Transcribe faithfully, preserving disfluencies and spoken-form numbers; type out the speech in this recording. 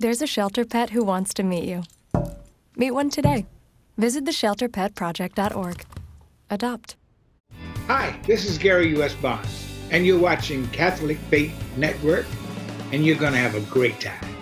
There's a shelter pet who wants to meet you. Meet one today. Visit the shelter pet project dot org. Adopt. Hi, this is Gary U S. Barnes, and you're watching Catholic Faith Network, and you're going to have a great time.